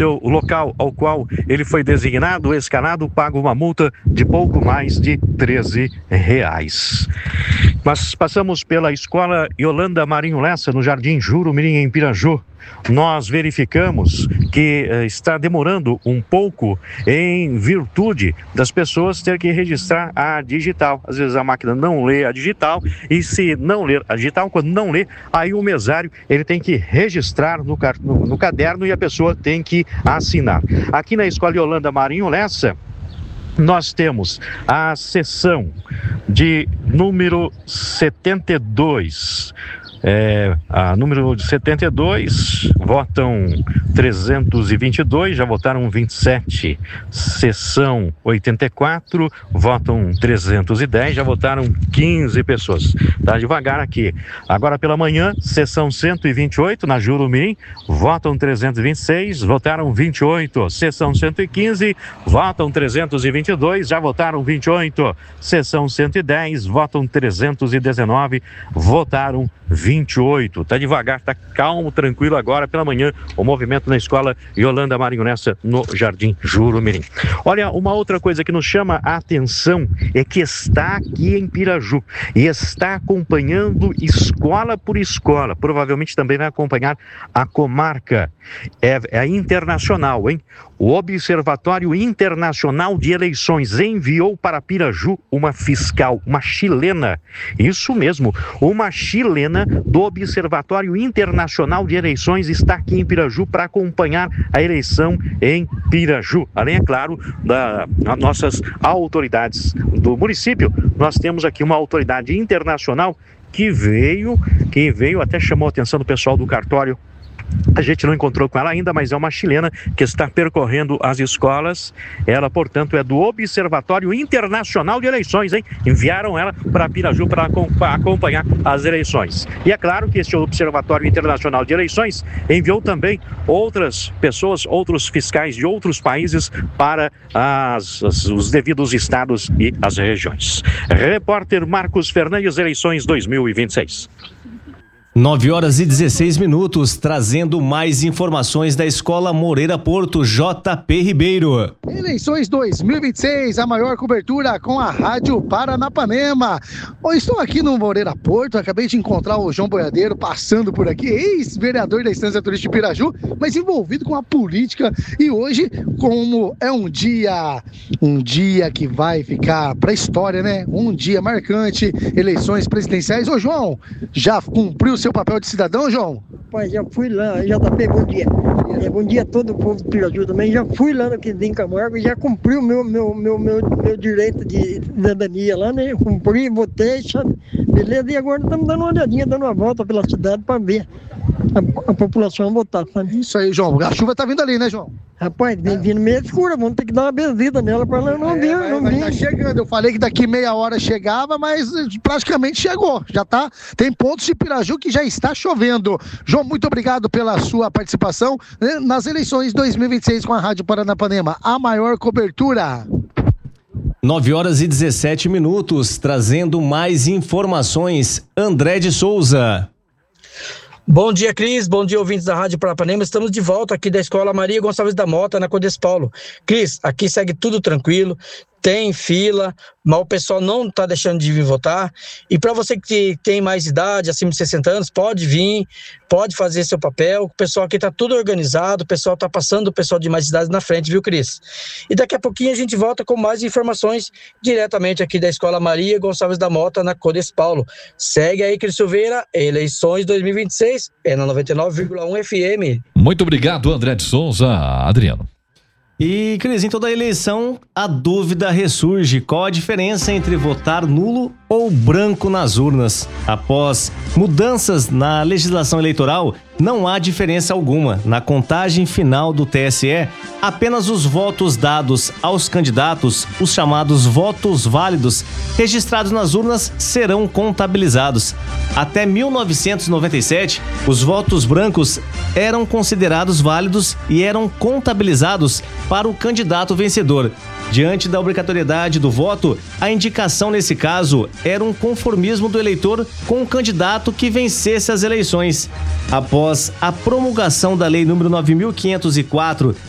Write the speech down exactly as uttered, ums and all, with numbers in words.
seu local ao qual ele foi designado, escanado, paga uma multa de pouco mais de treze reais. Nós passamos pela escola Yolanda Marinho Lessa, no Jardim Jurumirim, em Piraju. Nós verificamos que eh, está demorando um pouco em virtude das pessoas ter que registrar a digital. Às vezes a máquina não lê a digital e se não ler a digital, quando não lê, aí o mesário ele tem que registrar no, no, no caderno e a pessoa tem que assinar. Aqui na escola Yolanda Marinho Lessa, nós temos a sessão de número setenta e dois. É, a número de setenta e dois, votam trezentos e vinte e dois, já votaram vinte e sete. Sessão oitenta e quatro, votam trezentos e dez, já votaram quinze pessoas. Tá devagar aqui. Agora pela manhã, sessão cento e vinte e oito, na Jurumirim, votam trezentos e vinte e seis, votaram vinte e oito. Sessão cento e quinze, votam trezentos e vinte e dois, já votaram vinte e oito. Sessão cento e dez, votam trezentos e dezenove, votaram vinte e oito. Tá devagar, tá calmo, tranquilo agora pela manhã o movimento na escola Yolanda Marinho Lessa, no Jardim Jurumirim. Olha, uma outra coisa que nos chama a atenção é que está aqui em Piraju e está acompanhando escola por escola, provavelmente também vai acompanhar a comarca, é, é a internacional, hein? O Observatório Internacional de Eleições enviou para Piraju uma fiscal, uma chilena, isso mesmo, uma chilena do Observatório Internacional de Eleições está aqui em Piraju para acompanhar a eleição em Piraju. Além, é claro, das nossas autoridades do município, nós temos aqui uma autoridade internacional que veio, que veio, até chamou a atenção do pessoal do cartório. A gente não encontrou com ela ainda, mas é uma chilena que está percorrendo as escolas. Ela, portanto, é do Observatório Internacional de Eleições, hein? Enviaram ela para Piraju para acompanhar as eleições. E é claro que este Observatório Internacional de Eleições enviou também outras pessoas, outros fiscais de outros países para as, as, os devidos estados e as regiões. Repórter Marcos Fernandes, eleições dois mil e vinte e seis. nove horas e dezesseis minutos, trazendo mais informações da Escola Moreira Porto, J P Ribeiro. Eleições dois mil e vinte e seis, a maior cobertura com a Rádio Paranapanema. Eu estou aqui no Moreira Porto, acabei de encontrar o João Boiadeiro passando por aqui, ex-vereador da Estância Turística de Piraju, mas envolvido com a política. E hoje, como é um dia, um dia que vai ficar para a história, né? Um dia marcante, eleições presidenciais. Ô João, já cumpriu seu papel de cidadão, João? Pai, já fui lá, já tá bem, bom dia. É, bom dia a todo o povo de Piraju também. Já fui lá no Quindim Camargo e já cumpri o meu, meu, meu, meu, meu direito de cidadania lá, né? Cumpri, votei, sabe? Beleza, e agora estamos dando uma olhadinha, dando uma volta pela cidade para ver a, a população votar, sabe? Isso aí, João. A chuva tá vindo ali, né, João? Rapaz, vem vindo meio escura, vamos ter que dar uma benzida nela para ela não vir, é, não vir. vir. Tá chegando, eu falei que daqui meia hora chegava, mas praticamente chegou, já tá, tem pontos de Piraju que já está chovendo. João, muito obrigado pela sua participação, né, nas eleições dois mil e vinte e seis com a Rádio Paranapanema, a maior cobertura. nove horas e dezessete minutos, trazendo mais informações, André de Souza. Bom dia, Cris. Bom dia, ouvintes da Rádio Paranapanema. Estamos de volta aqui da Escola Maria Gonçalves da Mota, na Codes Paulo. Cris, aqui segue tudo tranquilo, tem fila, mas o pessoal não está deixando de vir votar. E para você que tem mais idade, acima de sessenta anos, pode vir, pode fazer seu papel. O pessoal aqui está tudo organizado, o pessoal está passando o pessoal de mais idade na frente, viu, Cris? E daqui a pouquinho a gente volta com mais informações diretamente aqui da Escola Maria Gonçalves da Mota, na Codes Paulo. Segue aí, Cris Silveira, eleições dois mil e vinte e seis, é na noventa e nove vírgula um F M. Muito obrigado, André de Souza. Adriano. E, Cris, em toda eleição, a dúvida ressurge. Qual a diferença entre votar nulo ou branco nas urnas? Após mudanças na legislação eleitoral, não há diferença alguma. Na contagem final do T S E, apenas os votos dados aos candidatos, os chamados votos válidos, registrados nas urnas, serão contabilizados. Até mil novecentos e noventa e sete, os votos brancos eram considerados válidos e eram contabilizados para o candidato vencedor. Diante da obrigatoriedade do voto, a indicação nesse caso era um conformismo do eleitor com o candidato que vencesse as eleições. Após a promulgação da Lei número nove mil quinhentos e quatro,